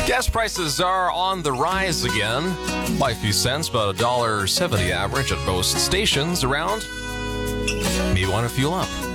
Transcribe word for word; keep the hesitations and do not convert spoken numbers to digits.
Gas prices are on the rise again by a few cents, about a dollar seventy average at most stations around. Maybe want to fuel up.